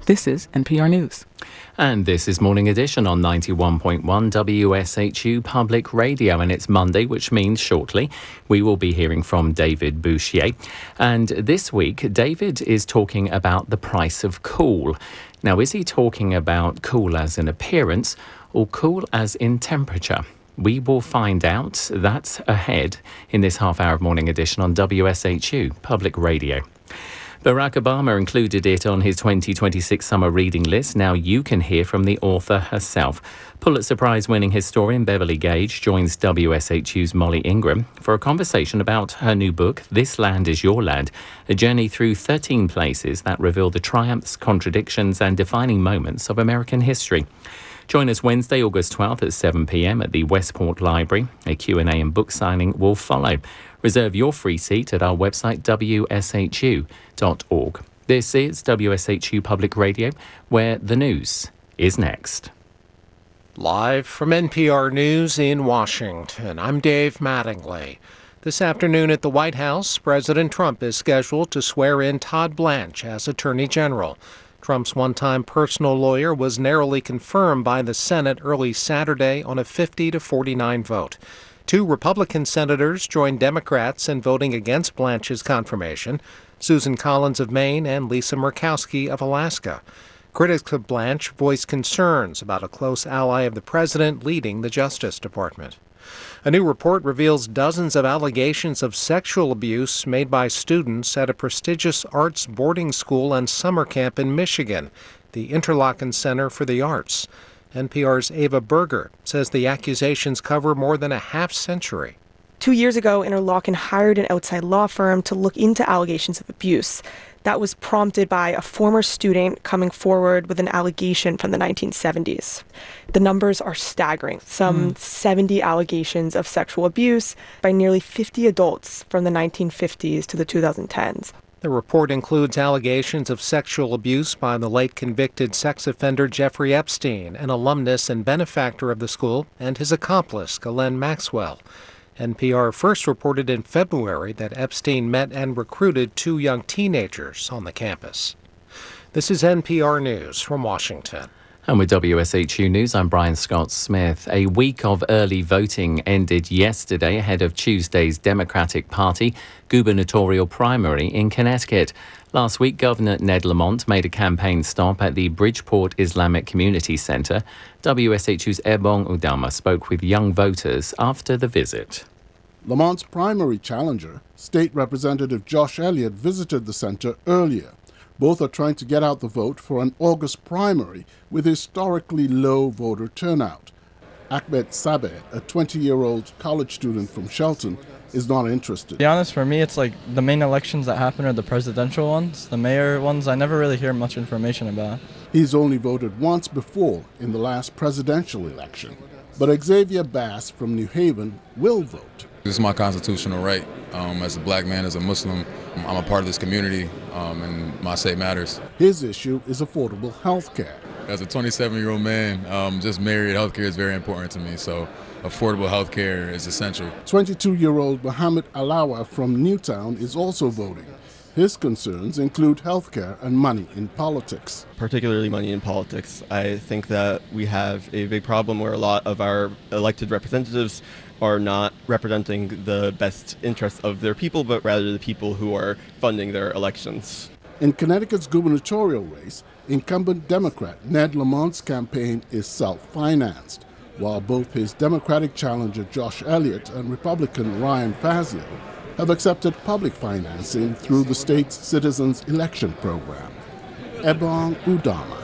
This is NPR News. And this is Morning Edition on 91.1 WSHU Public Radio. And it's Monday, which means shortly we will be hearing from David Bouchier. And this week, David is talking about the price of cool. Now, is he talking about cool as in appearance or cool as in temperature? We will find out. That's ahead in this half hour of Morning Edition on WSHU Public Radio. Barack Obama included it on his 2026 summer reading list. Now you can hear from the author herself. Pulitzer Prize-winning historian Beverly Gage joins WSHU's Molly Ingram for a conversation about her new book, This Land Is Your Land, a journey through 13 places that reveal the triumphs, contradictions and defining moments of American history. Join us Wednesday, August 12th at 7 p.m. at the Westport Library. A Q&A and book signing will follow. Reserve your free seat at our website, wshu.org. This is WSHU Public Radio, where the news is next. Live from NPR News in Washington, I'm Dave Mattingly. This afternoon at the White House, President Trump is scheduled to swear in Todd Blanche as Attorney General. Trump's one-time personal lawyer was narrowly confirmed by the Senate early Saturday on a 50-49 vote. Two Republican senators joined Democrats in voting against Blanche's confirmation, Susan Collins of Maine and Lisa Murkowski of Alaska. Critics of Blanche voiced concerns about a close ally of the president leading the Justice Department. A new report reveals dozens of allegations of sexual abuse made by students at a prestigious arts boarding school and summer camp in Michigan, the Interlochen Center for the Arts. NPR's Ava Berger says the accusations cover more than a half century. 2 years ago, Interlochen hired an outside law firm to look into allegations of abuse. That was prompted by a former student coming forward with an allegation from the 1970s. The numbers are staggering. Some 70 allegations of sexual abuse by nearly 50 adults from the 1950s to the 2010s. The report includes allegations of sexual abuse by the late convicted sex offender Jeffrey Epstein, an alumnus and benefactor of the school, and his accomplice, Ghislaine Maxwell. NPR first reported in February that Epstein met and recruited two young teenagers on the campus. This is NPR News from Washington. And with WSHU News, I'm Brian Scott Smith. A week of early voting ended yesterday ahead of Tuesday's Democratic Party gubernatorial primary in Connecticut. Last week, Governor Ned Lamont made a campaign stop at the Bridgeport Islamic Community Center. WSHU's Ebong Udama spoke with young voters after the visit. Lamont's primary challenger, State Representative Josh Elliott, visited the center earlier. Both are trying to get out the vote for an August primary with historically low voter turnout. Ahmed Sabeh, a 20-year-old college student from Shelton, is not interested. To be honest, for me, it's like the main elections that happen are the presidential ones. The mayor ones, I never really hear much information about. He's only voted once before in the last presidential election. But Xavier Bass from New Haven will vote. This is my constitutional right. As a black man, as a Muslim, I'm a part of this community, and my say matters. His issue is affordable health care. As a 27-year-old man, just married, health care is very important to me, so affordable health care is essential. 22-year-old Mohammed Alawa from Newtown is also voting. His concerns include health care and money in politics. Particularly money in politics. I think that we have a big problem where a lot of our elected representatives are not representing the best interests of their people, but rather the people who are funding their elections. In Connecticut's gubernatorial race, incumbent Democrat Ned Lamont's campaign is self-financed, while both his Democratic challenger Josh Elliott and Republican Ryan Fazio have accepted public financing through the state's Citizens Election Program. Ebong Udama,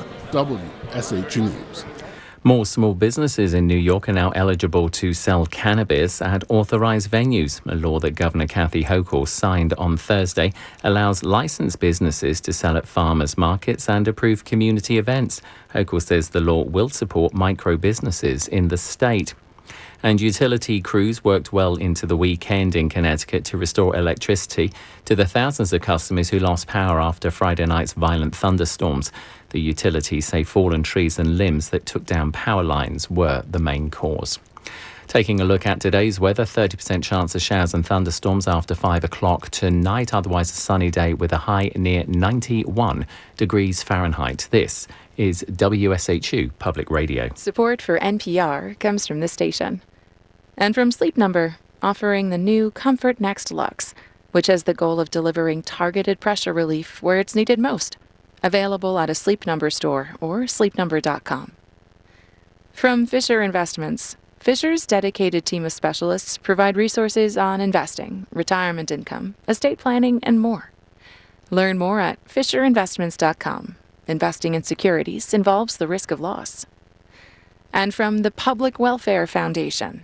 WSHU News. More small businesses in New York are now eligible to sell cannabis at authorized venues. A law that Governor Kathy Hochul signed on Thursday allows licensed businesses to sell at farmers markets and approve community events. Hochul says the law will support micro businesses in the state. And utility crews worked well into the weekend in Connecticut to restore electricity to the thousands of customers who lost power after Friday night's violent thunderstorms. The utilities say fallen trees and limbs that took down power lines were the main cause. Taking a look at today's weather, 30% chance of showers and thunderstorms after 5 o'clock tonight. Otherwise, a sunny day with a high near 91 degrees Fahrenheit. This is WSHU Public Radio. Support for NPR comes from this station. And from Sleep Number, offering the new Comfort Next Luxe, which has the goal of delivering targeted pressure relief where it's needed most. Available at a Sleep Number store or sleepnumber.com. From Fisher Investments, Fisher's dedicated team of specialists provide resources on investing, retirement income, estate planning, and more. Learn more at fisherinvestments.com. Investing in securities involves the risk of loss. And from the Public Welfare Foundation.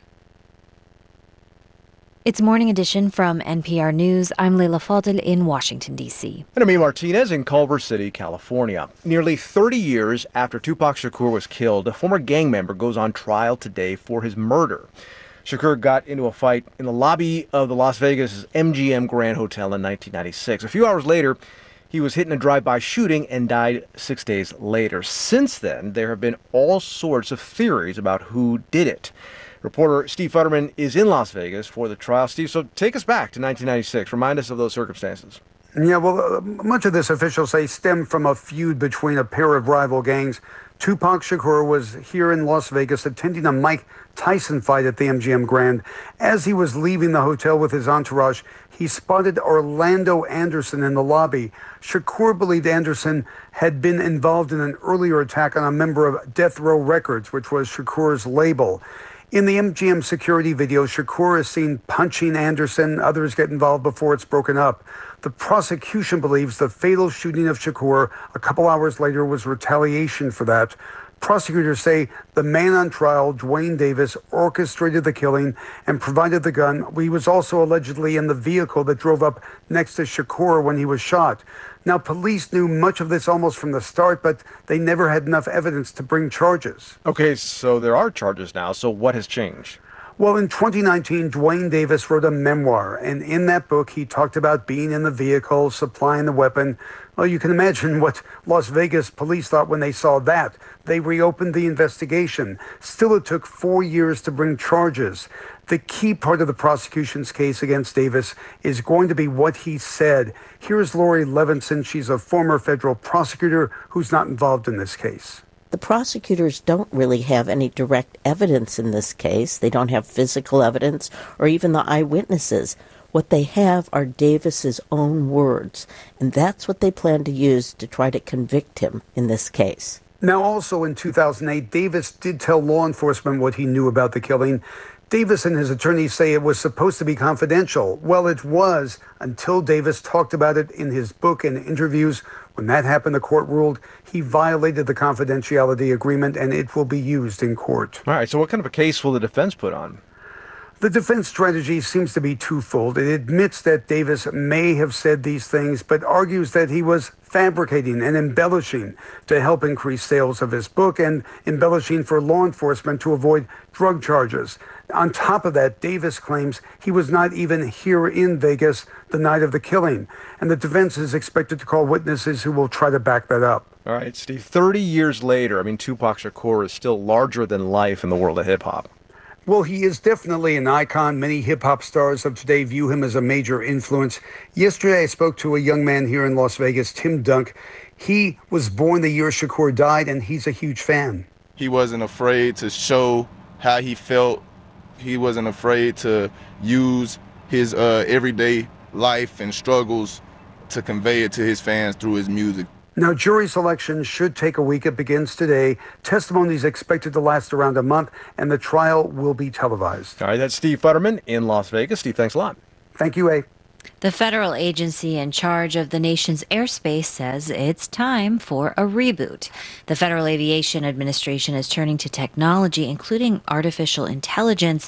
It's Morning Edition from NPR News. I'm Leila Fadel in Washington, D.C. And I'm Martinez in Culver City, California. Nearly 30 years after Tupac Shakur was killed, a former gang member goes on trial today for his murder. Shakur got into a fight in the lobby of the Las Vegas MGM Grand Hotel in 1996. A few hours later, he was hit in a drive-by shooting and died 6 days later. Since then, there have been all sorts of theories about who did it. Reporter Steve Futterman is in Las Vegas for the trial. Steve, so take us back to 1996. Remind us of those circumstances. Yeah, well, much of this, officials say, stemmed from a feud between a pair of rival gangs. Tupac Shakur was here in Las Vegas attending a Mike Tyson fight at the MGM Grand. As he was leaving the hotel with his entourage, he spotted Orlando Anderson in the lobby. Shakur believed Anderson had been involved in an earlier attack on a member of Death Row Records, which was Shakur's label. In the MGM security video, Shakur is seen punching Anderson. Others get involved before it's broken up. The prosecution believes the fatal shooting of Shakur a couple hours later was retaliation for that. Prosecutors say the man on trial, Dwayne Davis, orchestrated the killing and provided the gun. He was also allegedly in the vehicle that drove up next to Shakur when he was shot. Now, police knew much of this almost from the start, but they never had enough evidence to bring charges. Okay, so there are charges now. So what has changed? Well, in 2019, Dwayne Davis wrote a memoir, and in that book, he talked about being in the vehicle, supplying the weapon. Well, you can imagine what Las Vegas police thought when they saw that. They reopened the investigation. Still, it took 4 years to bring charges. The key part of the prosecution's case against Davis is going to be what he said. Here's Lori Levinson. She's a former federal prosecutor who's not involved in this case. The prosecutors don't really have any direct evidence in this case. They don't have physical evidence or even the eyewitnesses. What they have are Davis's own words, and that's what they plan to use to try to convict him in this case. Now, also in 2008, Davis did tell law enforcement what he knew about the killing. Davis and his attorneys say it was supposed to be confidential. Well, it was until Davis talked about it in his book and interviews. When that happened, the court ruled he violated the confidentiality agreement and it will be used in court. All right, so what kind of a case will the defense put on? The defense strategy seems to be twofold. It admits that Davis may have said these things, but argues that he was fabricating and embellishing to help increase sales of his book and embellishing for law enforcement to avoid drug charges. On top of that, Davis claims he was not even here in Vegas the night of the killing, and the defense is expected to call witnesses who will try to back that up. All right, Steve, 30 years later, Tupac Shakur is still larger than life in the world of hip-hop. Well, he is definitely an icon. Many hip-hop stars of today view him as a major influence. Yesterday, I spoke to a young man here in Las Vegas, Tim Dunk. He was born the year Shakur died, and he's a huge fan. He wasn't afraid to show how he felt. He wasn't afraid to use his everyday life and struggles to convey it to his fans through his music. Now, jury selection should take a week. It begins today. Testimony is expected to last around a month, and the trial will be televised. All right, that's Steve Futterman in Las Vegas. Steve, thanks a lot. Thank you, A. The federal agency in charge of the nation's airspace says it's time for a reboot. The Federal Aviation Administration is turning to technology, including artificial intelligence,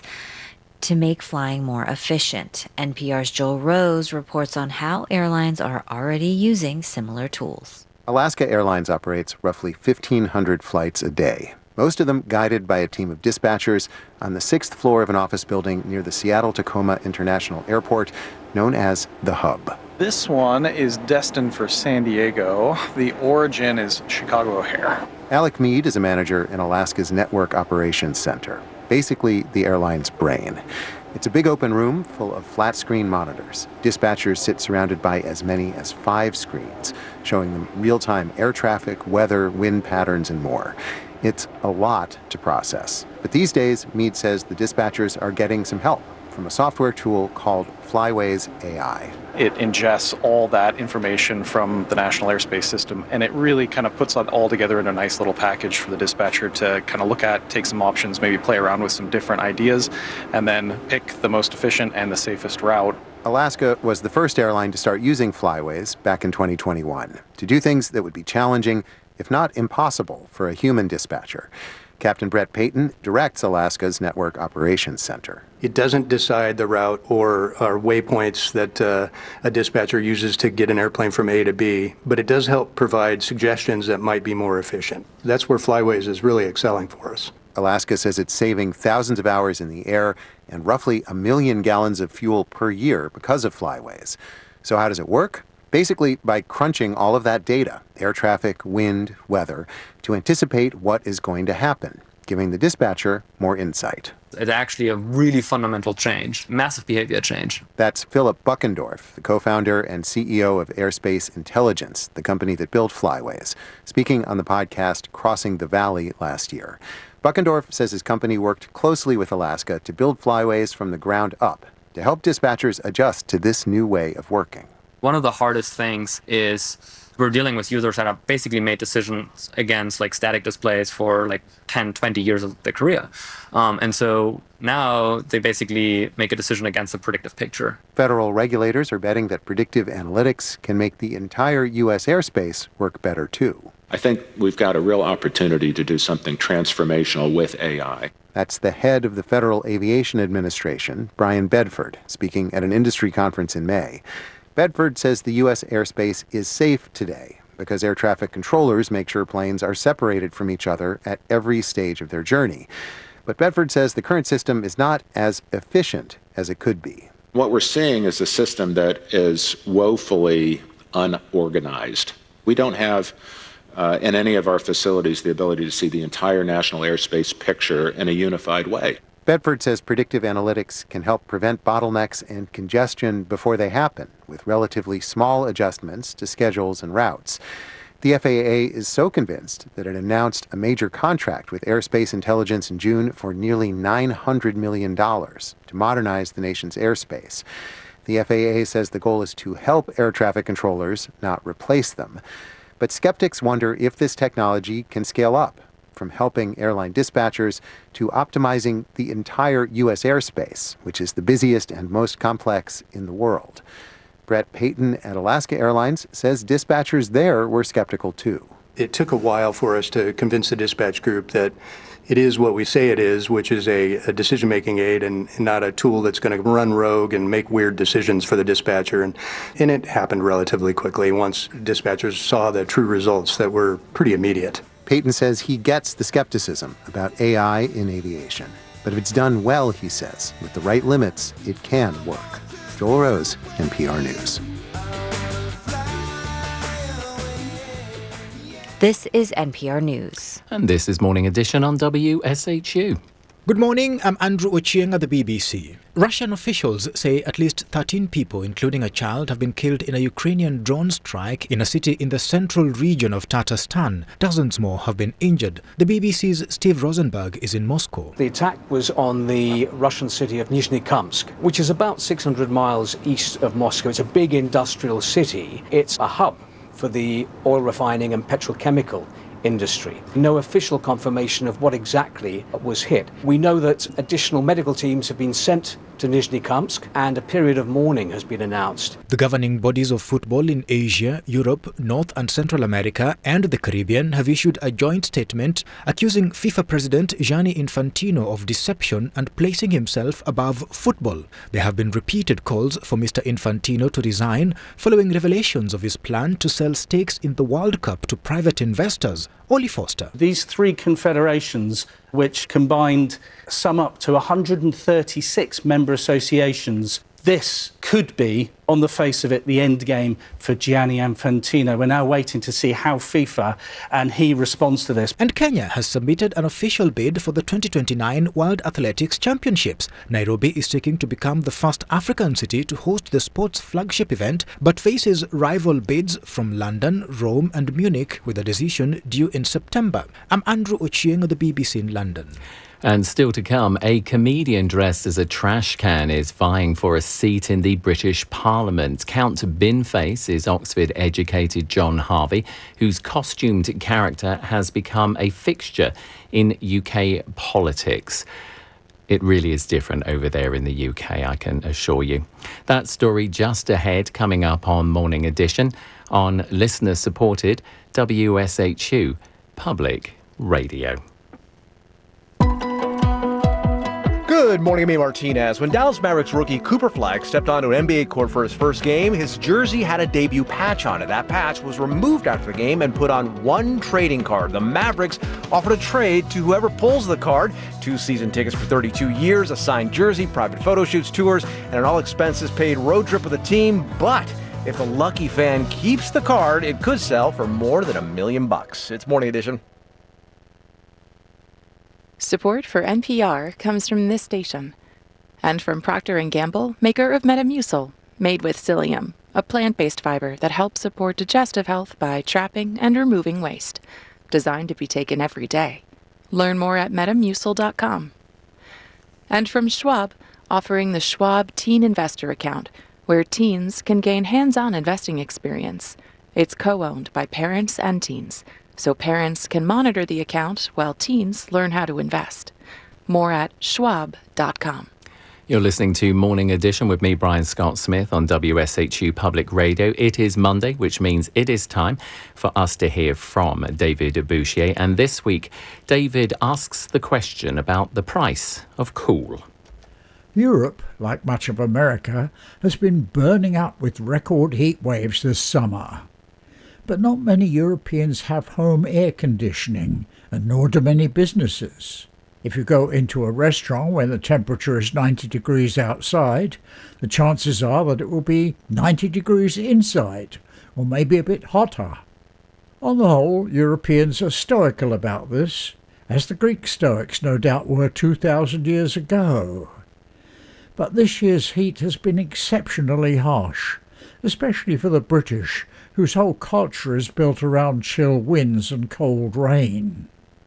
to make flying more efficient. NPR's Joel Rose reports on how airlines are already using similar tools. Alaska Airlines operates roughly 1,500 flights a day, most of them guided by a team of dispatchers on the 6th floor of an office building near the Seattle-Tacoma International Airport, known as the Hub. This one is destined for San Diego. The origin is Chicago O'Hare. Alec Mead is a manager in Alaska's Network Operations Center. basically the airline's brain. It's a big open room full of flat-screen monitors. Dispatchers sit surrounded by as many as 5 screens, showing them real-time air traffic, weather, wind patterns, and more. It's a lot to process. But these days, Meade says the dispatchers are getting some help from a software tool called Flyways AI. It ingests all that information from the National Airspace System, and it really kind of puts that all together in a nice little package for the dispatcher to kind of look at, take some options, maybe play around with some different ideas, and then pick the most efficient and the safest route. Alaska was the first airline to start using Flyways back in 2021 to do things that would be challenging, if not impossible, for a human dispatcher. Captain Brett Payton directs Alaska's Network Operations Center. It doesn't decide the route or waypoints that a dispatcher uses to get an airplane from A to B, but it does help provide suggestions that might be more efficient. That's where Flyways is really excelling for us. Alaska says it's saving thousands of hours in the air and roughly 1 million gallons of fuel per year because of Flyways. So how does it work? Basically, by crunching all of that data, air traffic, wind, weather, to anticipate what is going to happen, giving the dispatcher more insight. It's actually a really fundamental change, massive behavior change. That's Philip Buckendorf, the co-founder and CEO of Airspace Intelligence, the company that built Flyways, speaking on the podcast Crossing the Valley last year. Buckendorf says his company worked closely with Alaska to build Flyways from the ground up to help dispatchers adjust to this new way of working. One of the hardest things is we're dealing with users that have basically made decisions against like static displays for like 10, 20 years of their career. And so now they basically make a decision against a predictive picture. Federal regulators are betting that predictive analytics can make the entire U.S. airspace work better too. I think we've got a real opportunity to do something transformational with AI. That's the head of the Federal Aviation Administration, Brian Bedford, speaking at an industry conference in May. Bedford says the U.S. airspace is safe today because air traffic controllers make sure planes are separated from each other at every stage of their journey. But Bedford says the current system is not as efficient as it could be. What we're seeing is a system that is woefully unorganized. We don't have in any of our facilities the ability to see the entire national airspace picture in a unified way. Bedford says predictive analytics can help prevent bottlenecks and congestion before they happen, with relatively small adjustments to schedules and routes. The FAA is so convinced that it announced a major contract with Airspace Intelligence in June for nearly $900 million to modernize the nation's airspace. The FAA says the goal is to help air traffic controllers, not replace them. But skeptics wonder if this technology can scale up, from helping airline dispatchers to optimizing the entire U.S. airspace, which is the busiest and most complex in the world. Brett Payton at Alaska Airlines says dispatchers there were skeptical too. It took a while for us to convince the dispatch group that it is what we say it is, which is a decision-making aid and not a tool that's going to run rogue and make weird decisions for the dispatcher. And it happened relatively quickly once dispatchers saw the true results that were pretty immediate. Payton says he gets the skepticism about AI in aviation. But if it's done well, he says, with the right limits, it can work. Joel Rose, NPR News. This is NPR News. And this is Morning Edition on WSHU. Good morning, I'm Andrew Ochieng at the BBC. Russian officials say at least 13 people, including a child, have been killed in a Ukrainian drone strike in a city in the central region of Tatarstan. Dozens more have been injured. The BBC's Steve Rosenberg is in Moscow. The attack was on the Russian city of Nizhny-Kamsk, which is about 600 miles east of Moscow. It's a big industrial city. It's a hub for the oil refining and petrochemical industry. No official confirmation of what exactly was hit. We know that additional medical teams have been sent to Nizhny-Kamsk and a period of mourning has been announced. The governing bodies of football in Asia, Europe, North and Central America and the Caribbean have issued a joint statement accusing FIFA President Gianni Infantino of deception and placing himself above football. There have been repeated calls for Mr. Infantino to resign following revelations of his plan to sell stakes in the World Cup to private investors. Ollie Foster. These three confederations, which combined sum up to 136 member associations, This could be, on the face of it, the end game for Gianni Infantino. We're now waiting to see how FIFA and he responds to this. And Kenya has submitted an official bid for the 2029 World Athletics Championships. Nairobi is seeking to become the first African city to host the sport's flagship event, but faces rival bids from London, Rome and Munich, with a decision due in September. I'm Andrew Ochieng of the BBC in London. And still to come, a comedian dressed as a trash can is vying for a seat in the British Parliament. Count Binface is Oxford-educated John Harvey, whose costumed character has become a fixture in UK politics. It really is different over there in the UK, I can assure you. That story just ahead, coming up on Morning Edition on listener-supported WSHU Public Radio. Good morning, I'm Martinez. When Dallas Mavericks rookie Cooper Flag stepped onto an NBA court for his first game, his jersey had a debut patch on it. That patch was removed after the game and put on one trading card. The Mavericks offered a trade to whoever pulls the card: 2 season tickets for 32 years, a signed jersey, private photo shoots, tours, and an all-expenses-paid road trip with the team. But if the lucky fan keeps the card, it could sell for more than $1 million. It's Morning Edition. Support for NPR comes from this station and from Procter & Gamble, maker of Metamucil, made with psyllium, a plant-based fiber that helps support digestive health by trapping and removing waste. Designed to be taken every day. Learn more at metamucil.com. And from Schwab, offering the Schwab Teen Investor Account, where teens can gain hands-on investing experience. It's co-owned by parents and teens, so parents can monitor the account while teens learn how to invest. More at schwab.com. You're listening to Morning Edition with me, Brian Scott Smith, on WSHU Public Radio. It is Monday, which means it is time for us to hear from David Bouchier. And this week, David asks the question about the price of cool. Europe, like much of America, has been burning up with record heat waves this summer. But not many Europeans have home air conditioning, and nor do many businesses. If you go into a restaurant when the temperature is 90 degrees outside, the chances are that it will be 90 degrees inside, or maybe a bit hotter. On the whole, Europeans are stoical about this, as the Greek Stoics no doubt were 2,000 years ago. But this year's heat has been exceptionally harsh, especially for the British, whose whole culture is built around chill winds and cold rain.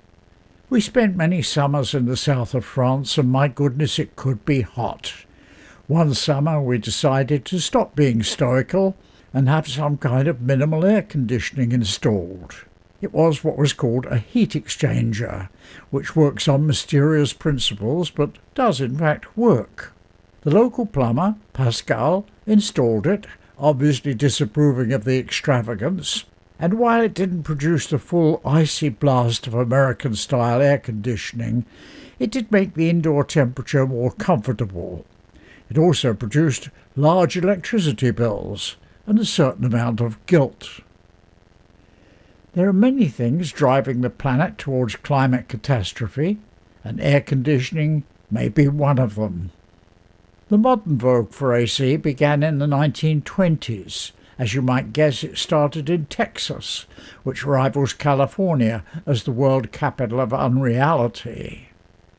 We spent many summers in the south of France, and my goodness, it could be hot. One summer we decided to stop being stoical and have some kind of minimal air conditioning installed. It was what was called a heat exchanger, which works on mysterious principles but does in fact work. The local plumber, Pascal, installed it, obviously disapproving of the extravagance, and while it didn't produce the full icy blast of American-style air conditioning, it did make the indoor temperature more comfortable. It also produced large electricity bills and a certain amount of guilt. There are many things driving the planet towards climate catastrophe, and air conditioning may be one of them. The modern vogue for AC began in the 1920s. As you might guess, it started in Texas, which rivals California as the world capital of unreality.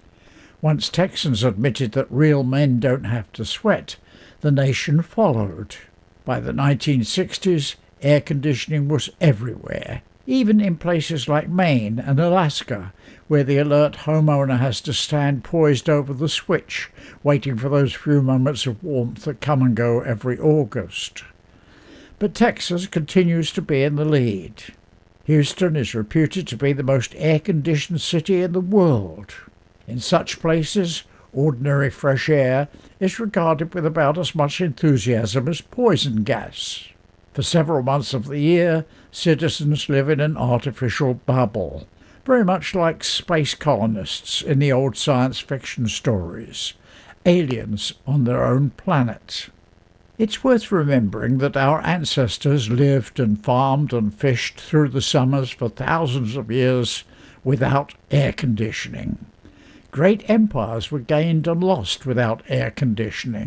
Once Texans admitted that real men don't have to sweat, the nation followed. By the 1960s, air conditioning was everywhere, even in places like Maine and Alaska, where the alert homeowner has to stand poised over the switch, waiting for those few moments of warmth that come and go every August. But Texas continues to be in the lead. Houston is reputed to be the most air-conditioned city in the world. In such places, ordinary fresh air is regarded with about as much enthusiasm as poison gas. For several months of the year, citizens live in an artificial bubble, very much like space colonists in the old science fiction stories, aliens on their own planet. It's worth remembering that our ancestors lived and farmed and fished through the summers for thousands of years without air conditioning. Great empires were gained and lost without air conditioning.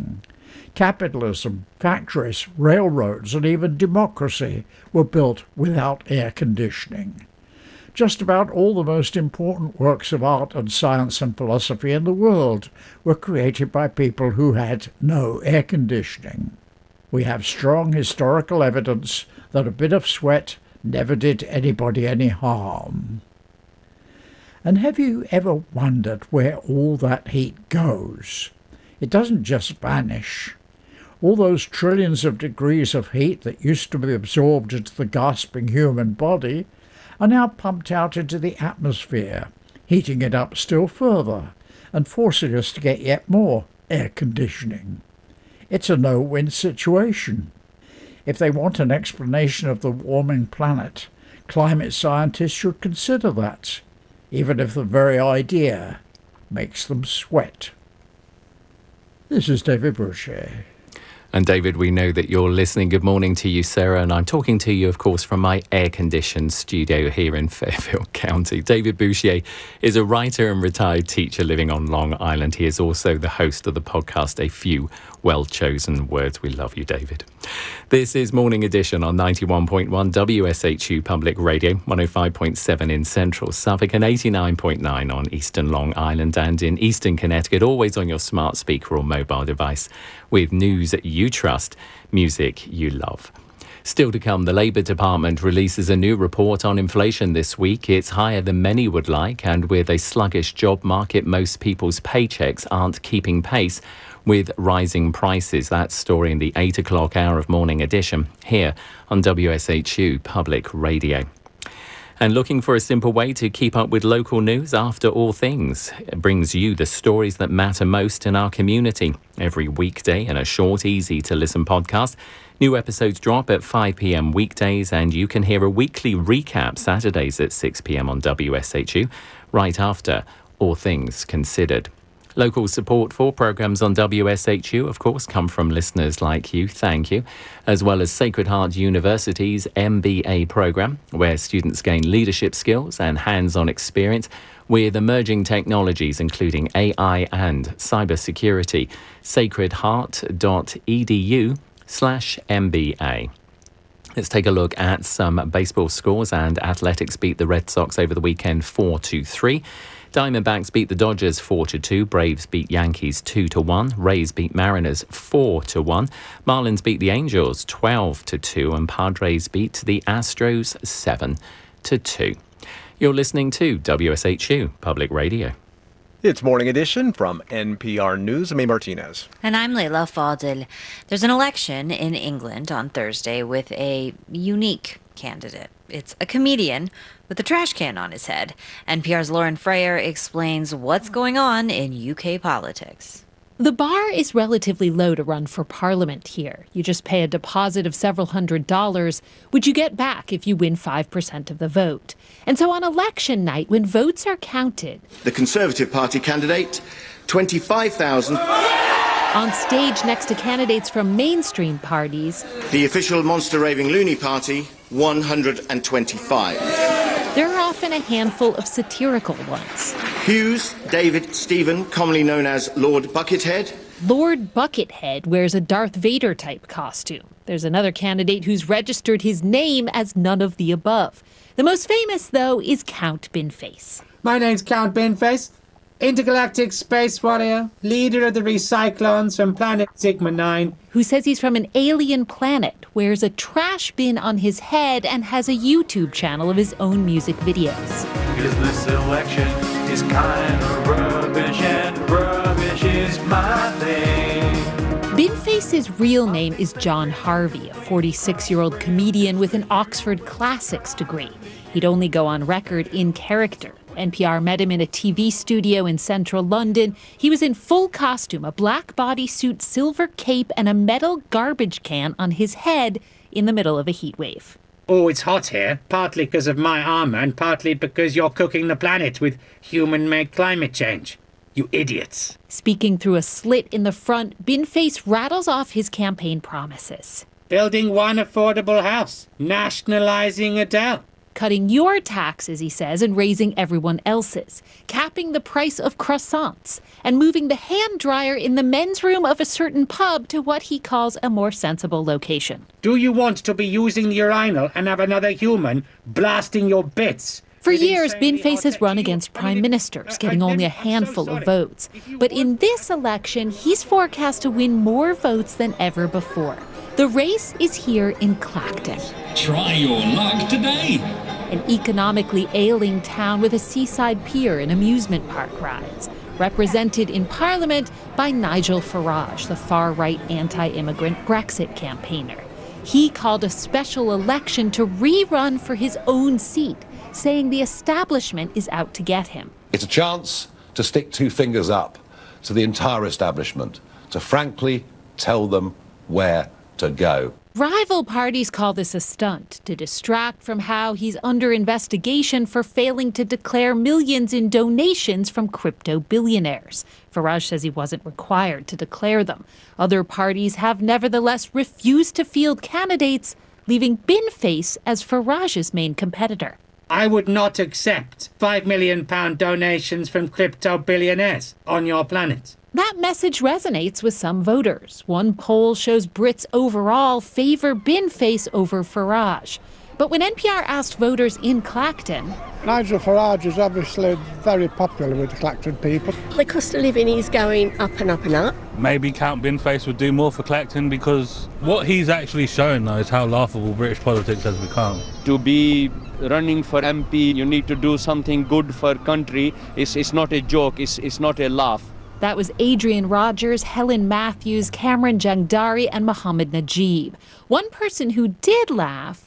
Capitalism, factories, railroads, and even democracy were built without air conditioning. Just about all the most important works of art and science and philosophy in the world were created by people who had no air conditioning. We have strong historical evidence that a bit of sweat never did anybody any harm. And have you ever wondered where all that heat goes? It doesn't just vanish. All those trillions of degrees of heat that used to be absorbed into the gasping human body are now pumped out into the atmosphere, heating it up still further and forcing us to get yet more air conditioning. It's a no-win situation. If they want an explanation of the warming planet, climate scientists should consider that, even if the very idea makes them sweat. This is David Boucher. And David, we know that you're listening. Good morning to you, Sarah. And I'm talking to you, of course, from my air-conditioned studio here in Fairfield County. David Boucher is a writer and retired teacher living on Long Island. He is also the host of the podcast, A Few Well-Chosen Words. We love you, David. This is Morning Edition on 91.1 WSHU Public Radio, 105.7 in Central Suffolk and 89.9 on Eastern Long Island and in Eastern Connecticut, always on your smart speaker or mobile device, with news you trust, music you love. Still to come, the Labour Department releases a new report on inflation this week. It's higher than many would like, and with a sluggish job market, most people's paychecks aren't keeping pace with rising prices. That story in the 8 o'clock hour of Morning Edition here on WSHU Public Radio. And looking for a simple way to keep up with local news? After All Things brings you the stories that matter most in our community every weekday in a short, easy-to-listen podcast. New episodes drop at 5 p.m. weekdays, and you can hear a weekly recap Saturdays at 6 p.m. on WSHU, right after All Things Considered. Local support for programmes on WSHU, of course, come from listeners like you. Thank you. As well as Sacred Heart University's MBA programme, where students gain leadership skills and hands-on experience with emerging technologies, including AI and cybersecurity. sacredheart.edu/MBA. Let's take a look at some baseball scores. And Athletics beat the Red Sox over the weekend 4-3. Diamondbacks beat the Dodgers 4-2. Braves beat Yankees 2-1. Rays beat Mariners 4-1. Marlins beat the Angels 12-2. And Padres beat the Astros 7-2. You're listening to WSHU Public Radio. It's Morning Edition from NPR News. I'm A. Martinez. And I'm Leila Fadel. There's an election in England on Thursday with a unique candidate. It's a comedian with a trash can on his head. NPR's Lauren Freyer explains what's going on in UK politics. The bar is relatively low to run for parliament here. You just pay a deposit of several $100s, which you get back if you win 5% of the vote. And so on election night, when votes are counted... The Conservative Party candidate, 25,000... On stage next to candidates from mainstream parties... The official monster-raving loony party, 125. There are often a handful of satirical ones. Hughes David Stephen, commonly known as Lord Buckethead. Lord Buckethead wears a Darth Vader-type costume. There's another candidate who's registered his name as none of the above. The most famous, though, is Count Binface. My name's Count Binface, intergalactic space warrior, leader of the Recyclons from planet Sigma 9. Who says he's from an alien planet, wears a trash bin on his head, and has a YouTube channel of his own music videos. This election is kind of rubbish, and rubbish is my thing. Binface's real name is John Harvey, a 46-year-old comedian with an Oxford Classics degree. He'd only go on record in character. NPR met him in a TV studio in central London. He was in full costume, a black bodysuit, silver cape, and a metal garbage can on his head in the middle of a heat wave. Oh, it's hot here, partly because of my armor and partly because you're cooking the planet with human-made climate change. You idiots. Speaking through a slit in the front, Binface rattles off his campaign promises. Building one affordable house. Nationalizing Adele. cutting your taxes, he says, and raising everyone else's, capping the price of croissants, and moving the hand dryer in the men's room of a certain pub to what he calls a more sensible location. Do you want to be using the urinal and have another human blasting your bits? For years, Bin-Face has run against prime ministers, getting only a handful of votes. But in this election, he's forecast to win more votes than ever before. The race is here in Clacton. Try your luck today. An economically ailing town with a seaside pier and amusement park rides. Represented in Parliament by Nigel Farage, the far-right anti-immigrant Brexit campaigner. He called a special election to rerun for his own seat, saying the establishment is out to get him. It's a chance to stick two fingers up to the entire establishment, to frankly tell them where to go. Rival parties call this a stunt to distract from how he's under investigation for failing to declare millions in donations from crypto billionaires. Farage says he wasn't required to declare them. Other parties have nevertheless refused to field candidates, leaving Bin-Face as Farage's main competitor. I would not accept £5 million donations from crypto billionaires on your planet. That message resonates with some voters. One poll shows Brits overall favor Bin-Face over Farage. But when NPR asked voters in Clacton... Nigel Farage is obviously very popular with the Clacton people. The cost of living is going up and up and up. Maybe Count Bin-Face would do more for Clacton, because what he's actually showing now is how laughable British politics has become. To be running for MP, you need to do something good for country. It's not a joke, it's not a laugh. That was Adrian Rogers, Helen Matthews, Cameron Jangdari, and Mohammed Najib. One person who did laugh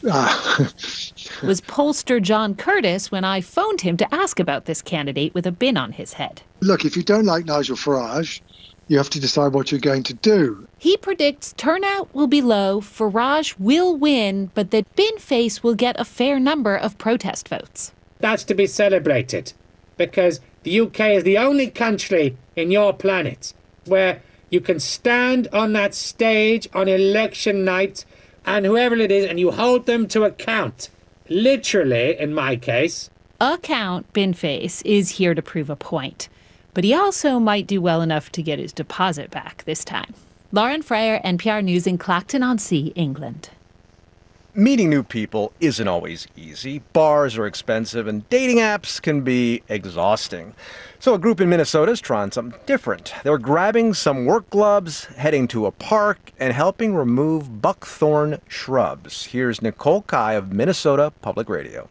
was pollster John Curtis when I phoned him to ask about this candidate with a bin on his head. Look, if you don't like Nigel Farage, you have to decide what you're going to do. He predicts turnout will be low, Farage will win, but that Bin-Face will get a fair number of protest votes. That's to be celebrated, because the UK is the only country in your planet where you can stand on that stage on election night and whoever it is, and you hold them to account. Literally, in my case. Account Bin-Face is here to prove a point. But he also might do well enough to get his deposit back this time. Lauren Freyer, NPR News in Clacton-on-Sea, England. Meeting new people isn't always easy. Bars are expensive and dating apps can be exhausting. So a group in Minnesota is trying something different. They're grabbing some work gloves, heading to a park, and helping remove buckthorn shrubs. Here's Nicole Kai of Minnesota Public Radio.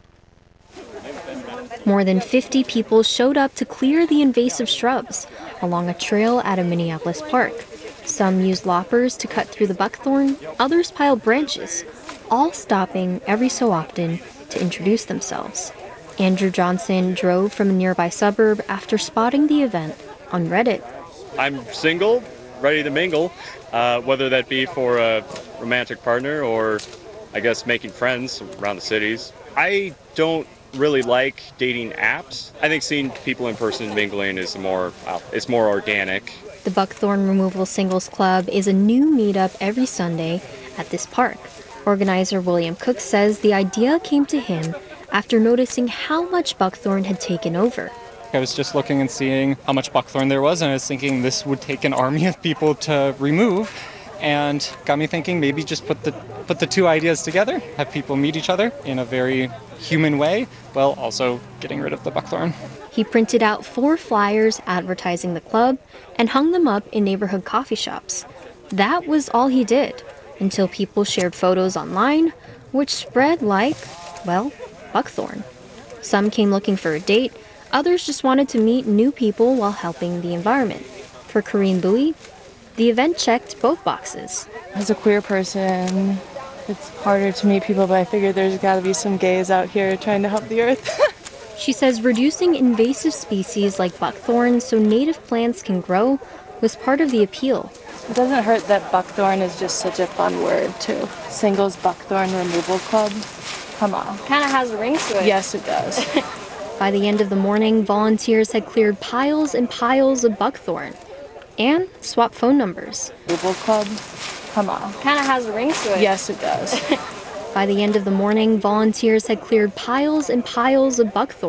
More than 50 people showed up to clear the invasive shrubs along a trail at a Minneapolis park. Some used loppers to cut through the buckthorn, others piled branches, all stopping every so often to introduce themselves. Andrew Johnson drove from a nearby suburb after spotting the event on Reddit. I'm single, ready to mingle, whether that be for a romantic partner or, I guess, making friends around the cities. I don't really like dating apps. I think seeing people in person mingling is it's more organic. The Buckthorn Removal Singles Club is a new meetup every Sunday at this park. Organizer William Cook says the idea came to him after noticing how much buckthorn had taken over. I was just looking and seeing how much buckthorn there was, and I was thinking this would take an army of people to remove, and got me thinking maybe just put the two ideas together, have people meet each other in a very human way, while also getting rid of the buckthorn. He printed out 4 flyers advertising the club and hung them up in neighborhood coffee shops. That was all he did, until people shared photos online, which spread like, well, buckthorn. Some came looking for a date, others just wanted to meet new people while helping the environment. For Corrine Bowie, the event checked both boxes. As a queer person, it's harder to meet people, but I figured there's got to be some gays out here trying to help the earth. She says reducing invasive species like buckthorn so native plants can grow was part of the appeal. It doesn't hurt that buckthorn is just such a fun word, too. Singles Buckthorn Removal Club. Come on. Kind of has a ring to it. Yes, it does. By the end of the morning, volunteers had cleared piles and piles of buckthorn and swapped phone numbers. Removal Club. Come on. Kind of has a ring to it. Yes, it does. By the end of the morning, volunteers had cleared piles and piles of buckthorn.